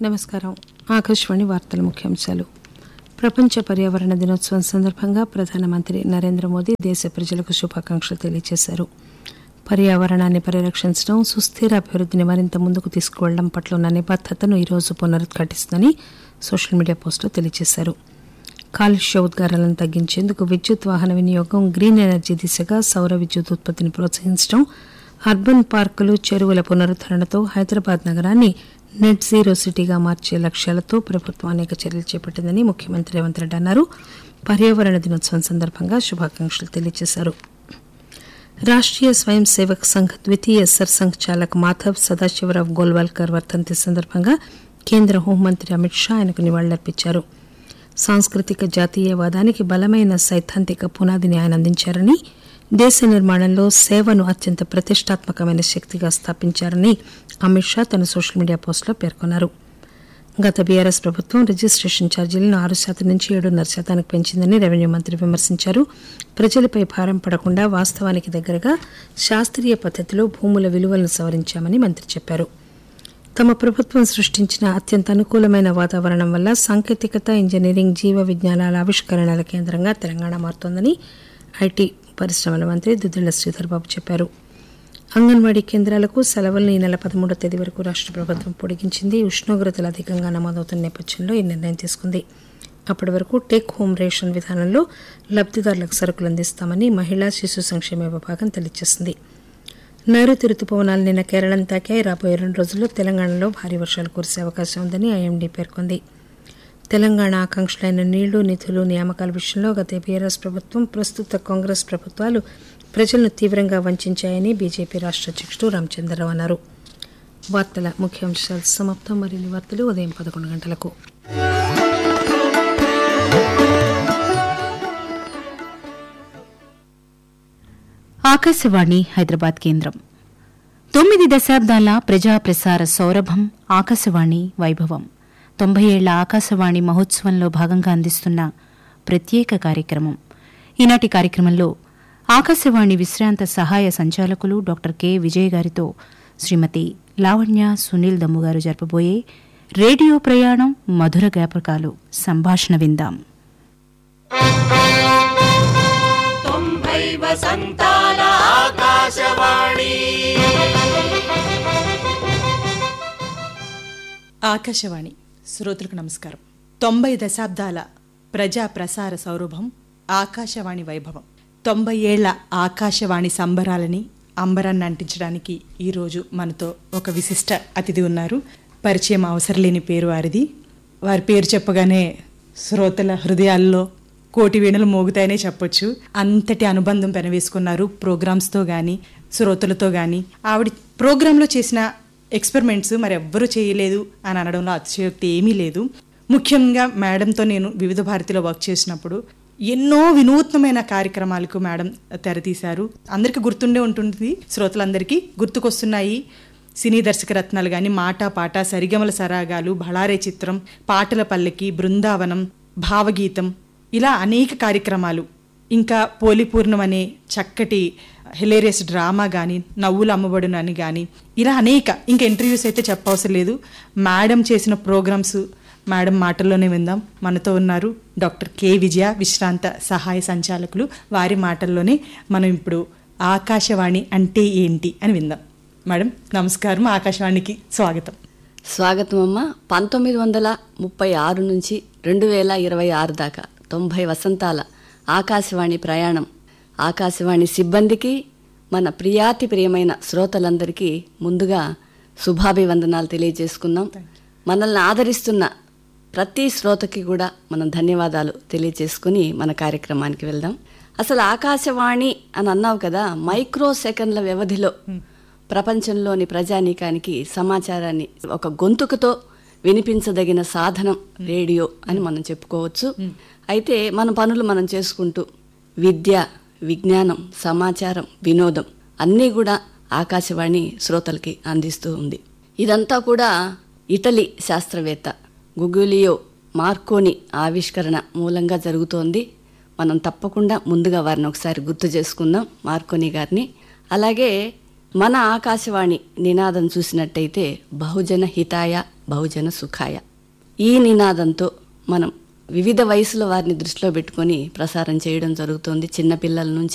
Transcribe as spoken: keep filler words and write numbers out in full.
నమస్కారం. ఆకాశవాణి వార్తల ముఖ్యాంశాలు. ప్రపంచ పర్యావరణ దినోత్సవం సందర్భంగా ప్రధానమంత్రి నరేంద్ర మోదీ దేశ ప్రజలకు శుభాకాంక్షలు తెలియజేశారు. పర్యావరణాన్ని పరిరక్షించడం, సుస్థిర అభివృద్ధిని మరింత ముందుకు తీసుకువెళ్లడం పట్ల ఉన్న నిబద్దతను ఈరోజు పునరుద్ఘాటిస్తుందని సోషల్ మీడియా పోస్టులో తెలియజేశారు. కాలుష్య ఉద్గారాలను తగ్గించేందుకు విద్యుత్ వాహన వినియోగం, గ్రీన్ ఎనర్జీ దిశగా సౌర విద్యుత్ ఉత్పత్తిని ప్రోత్సహించడం, అర్బన్ పార్కులు, చెరువుల పునరుద్దరణతో హైదరాబాద్ నగరాన్ని నెట్ జీరో సిటీగా మార్చే లక్ష్యాలతో ప్రభుత్వం అనేక చర్యలు చేపట్టిందని ముఖ్యమంత్రి రేవంత్ రెడ్డి అన్నారు. పర్యావరణ దినోత్సవం సందర్భంగా శుభాకాంక్షలు తెలియజేశారు. రాష్ట్రీయ స్వయం సేవక్ సంఘ్ ద్వితీయ సర్సంఘ్ చాలక్ మాధవ్ సదాశివరావు గోల్వాల్కర్ వర్ధంతి సందర్భంగా కేంద్ర హోంమంత్రి అమిత్ షా ఆయనకు నివాళులర్పించారు. సాంస్కృతిక జాతీయవాదానికి బలమైన సైద్ధాంతిక పునాదిని ఆయన అందించారని, దేశ నిర్మాణంలో సేవను అత్యంత ప్రతిష్టాత్మకమైన శక్తిగా స్థాపించారని అమిత్ షా తన సోషల్ మీడియా పోస్టులో పేర్కొన్నారు. గత బీఆర్ఎస్ ప్రభుత్వం రిజిస్ట్రేషన్ ఛార్జీలను ఆరు శాతం నుంచి ఏడున్నర శాతానికి పెంచిందని రెవెన్యూ మంత్రి విమర్శించారు. ప్రజలపై భారం పడకుండా వాస్తవానికి దగ్గరగా శాస్త్రీయ పద్దతిలో భూముల విలువలను సవరించామని మంత్రి చెప్పారు. తమ ప్రభుత్వం సృష్టించిన అత్యంత అనుకూలమైన వాతావరణం వల్ల సాంకేతికత, ఇంజనీరింగ్, జీవ విజ్ఞానాల ఆవిష్కరణల కేంద్రంగా తెలంగాణ మారుతోందని ఐటీ పరిశ్రమల మంత్రి దుద్దిళ్ల శ్రీధర్ బాబు చెప్పారు. అంగన్వాడీ కేంద్రాలకు సెలవులను ఈ నెల పదమూడవ తేదీ వరకు రాష్ట్ర ప్రభుత్వం పొడిగించింది. ఉష్ణోగ్రతలు అధికంగా నమోదవుతున్న నేపథ్యంలో ఈ నిర్ణయం తీసుకుంది. అప్పటి వరకు టేక్ హోమ్ రేషన్ విధానంలో లబ్దిదారులకు సరుకులు అందిస్తామని మహిళా శిశు సంక్షేమ విభాగం తెలియజేసింది. నైరుతి రుతుపవనాలు నిన్న కేరళను తాకాయి. రాబోయే రెండు రోజుల్లో తెలంగాణలో భారీ వర్షాలు కురిసే అవకాశం ఉందని ఐఎండీ పేర్కొంది. తెలంగాణ ఆకాంక్షలైన నీళ్లు, నిధులు, నియామకాల విషయంలో గత బీఆర్ఎస్ ప్రభుత్వం, ప్రస్తుత కాంగ్రెస్ ప్రభుత్వాలు ప్రజలను తీవ్రంగా వంచాయని బీజేపీ రాష్ట్ర అధ్యక్షుడు రామచంద్రరావు అన్నారు. వార్తల ముఖ్యాంశాలు సమాప్తం. మరిన్ని వార్తలు ఉదయం పదకొండు గంటలకు. ఆకాశవాణి హైదరాబాద్ కేంద్రం. తొమ్మిది దశాబ్దాల ప్రజా ప్రసార సౌరభం ఆకాశవాణి వైభవం. తొంభై ఏళ్ల ఆకాశవాణి మహోత్సవంలో భాగంగా అందిస్తున్న ప్రత్యేక కార్యక్రమం. ఈనాటి కార్యక్రమంలో ఆకాశవాణి విశ్రాంత సహాయ సంచాలకులు డాక్టర్ కె విజయ్ గారితో శ్రీమతి లావణ్య సునీల్ దమ్ము గారు జరపబోయే రేడియో ప్రయాణం మధుర జ్ఞాపకాలు సంభాషణ విందాం. ఆకాశవాణి శ్రోతలకు నమస్కారం. తొంభై దశాబ్దాల ప్రజా ప్రసార సౌరభం ఆకాశవాణి వైభవం. తొంభై ఏళ్ల ఆకాశవాణి సంబరాలని అంబరాన్ని అంటించడానికి ఈరోజు మనతో ఒక విశిష్ట అతిథి ఉన్నారు. పరిచయం అవసరం లేని పేరు వారిది. వారి పేరు చెప్పగానే శ్రోతల హృదయాల్లో కోటి వీణలు మోగుతాయనే చెప్పొచ్చు. అంతటి అనుబంధం పెనవేసుకున్నారు ప్రోగ్రామ్స్తో కానీ, శ్రోతలతో కానీ. ఆవిడ ప్రోగ్రాంలో చేసిన ఎక్స్పెరిమెంట్స్ మరి ఎవ్వరూ చేయలేదు అని అనడంలో అతిశయోక్తి ఏమీ లేదు. ముఖ్యంగా మేడంతో నేను వివిధ భారతిలో వర్క్ చేసినప్పుడు ఎన్నో వినూత్నమైన కార్యక్రమాలకు మేడం తెరతీశారు. అందరికీ గుర్తుండే ఉంటుంది, శ్రోతలందరికీ గుర్తుకొస్తున్నాయి సినీ దర్శక రత్నాలు కానీ, మాట పాట, సరిగమల సరాగాలు, బళారే చిత్రం, పాటల పల్లకి, బృందావనం, భావగీతం, ఇలా అనేక కార్యక్రమాలు. ఇంకా పోలిపూర్ణం అనే చక్కటి హిలేరియస్ డ్రామా కానీ, నవ్వులు అమ్మబడును అని కానీ, ఇలా అనేక. ఇంకా ఇంటర్వ్యూస్ అయితే చెప్పవసరం లేదు. మేడం చేసిన ప్రోగ్రామ్స్ మేడం మాటల్లోనే విందాం. మనతో ఉన్నారు డాక్టర్ కె విజయ, విశ్రాంత సహాయ సంచాలకులు. వారి మాటల్లోనే మనం ఇప్పుడు ఆకాశవాణి అంటే ఏంటి అని విందాం. మేడం నమస్కారం, ఆకాశవాణికి స్వాగతం. స్వాగతం అమ్మ. పంతొమ్మిది వందల ముప్పై ఆరు నుంచి రెండు వేల ఇరవై ఆరు దాకా తొంభై వసంతాల ఆకాశవాణి ప్రయాణం. ఆకాశవాణి సిబ్బందికి, మన ప్రియాతి ప్రియమైన శ్రోతలందరికీ ముందుగా శుభాభివందనాలు తెలియజేసుకుందాం. మనల్ని ఆదరిస్తున్న ప్రతి శ్రోతకి కూడా మనం ధన్యవాదాలు తెలియజేసుకుని మన కార్యక్రమానికి వెళ్దాం. అసలు ఆకాశవాణి అని అన్నావు కదా, మైక్రో సెకండ్ల వ్యవధిలో ప్రపంచంలోని ప్రజానీకానికి సమాచారాన్ని ఒక గొంతుకతో వినిపించదగిన సాధనం రేడియో అని మనం చెప్పుకోవచ్చు. అయితే మన పనులు మనం చేసుకుంటూ విద్య, విజ్ఞానం, సమాచారం, వినోదం అన్నీ కూడా ఆకాశవాణి శ్రోతలకి అందిస్తూ ఉంది. ఇదంతా కూడా ఇటలీ శాస్త్రవేత్త గుగ్లియో మార్కోని ఆవిష్కరణ మూలంగా జరుగుతోంది. మనం తప్పకుండా ముందుగా వారిని ఒకసారి గుర్తు చేసుకుందాం, మార్కోని గారిని. అలాగే మన ఆకాశవాణి నినాదం చూసినట్టయితే బహుజన హితాయ బహుజన సుఖాయ. ఈ నినాదంతో మనం వివిధ వయసుల వారిని దృష్టిలో పెట్టుకొని ప్రసారం చేయడం జరుగుతోంది. చిన్నపిల్లల నుంచి